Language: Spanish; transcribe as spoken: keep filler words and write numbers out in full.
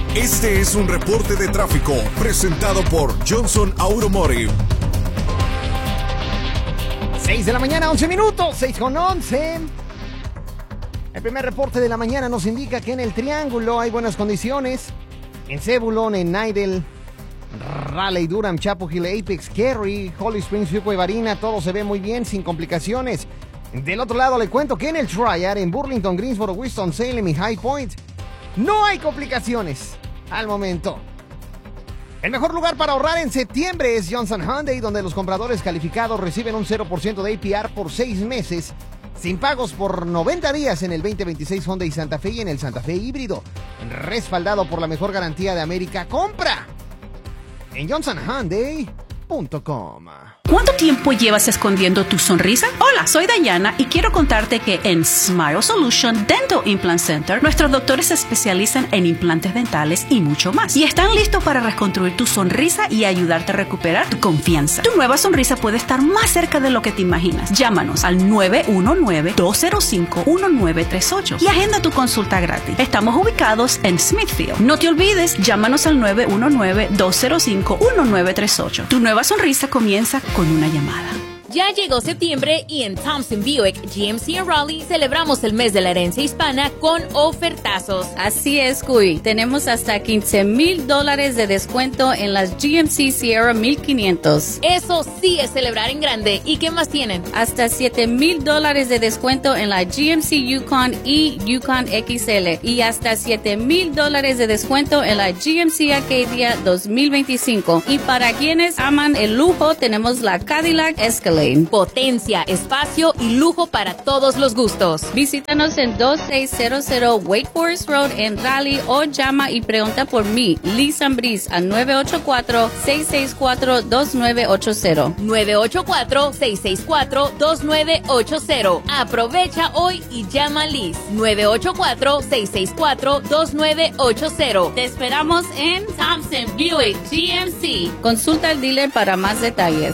Este es un reporte de tráfico presentado por Johnson Automotive. seis de la mañana, once minutos, seis con once. El primer reporte de la mañana nos indica que en el Triángulo hay buenas condiciones. En Zebulon, en Nidal, Raleigh, Durham, Chapel Hill, Apex, Cary, Holly Springs, Fuquay Varina, todo se ve muy bien, sin complicaciones. Del otro lado le cuento que en el Triad, en Burlington, Greensboro, Winston-Salem y High Point, no hay complicaciones al momento. El mejor lugar para ahorrar en septiembre es Johnson Hyundai, donde los compradores calificados reciben un cero por ciento de A P R por seis meses, sin pagos por noventa días en el veinte veintiséis Hyundai Santa Fe y en el Santa Fe híbrido, respaldado por la mejor garantía de América. ¡Compra en johnson hyundai punto com! ¿Cuánto tiempo llevas escondiendo tu sonrisa? Hola, soy Dayana y quiero contarte que en Smile Solution Dental Implant Center nuestros doctores se especializan en implantes dentales y mucho más. Y están listos para reconstruir tu sonrisa y ayudarte a recuperar tu confianza. Tu nueva sonrisa puede estar más cerca de lo que te imaginas. Llámanos al nueve uno nueve, dos cero cinco, uno nueve tres ocho y agenda tu consulta gratis. Estamos ubicados en Smithfield. No te olvides, llámanos al nueve uno nueve, dos cero cinco, uno nueve tres ocho. Tu nueva sonrisa comienza con una llamada. Ya llegó septiembre y en Thompson Buick G M C en Raleigh celebramos el mes de la herencia hispana con ofertazos. Así es, Cuy. Tenemos hasta quince mil dólares de descuento en las G M C Sierra mil quinientos. Eso sí es celebrar en grande. ¿Y qué más tienen? Hasta siete mil dólares de descuento en la G M C Yukon y Yukon X L. Y hasta siete mil dólares de descuento en la G M C Acadia dos mil veinticinco. Y para quienes aman el lujo, tenemos la Cadillac Escalade. Potencia, espacio y lujo para todos los gustos. Visítanos en veintiséis cero Wake Forest Road en Raleigh o llama y pregunta por mí, Liz Ambriz, a nueve ocho cuatro, seis seis cuatro, dos nueve ocho cero. nueve ocho cuatro, seis seis cuatro, dos nueve ocho cero. Aprovecha hoy y llama a Liz. nueve ocho cuatro, seis seis cuatro, dos nueve ocho cero. Te esperamos en Thompson Buick G M C. Consulta al dealer para más detalles.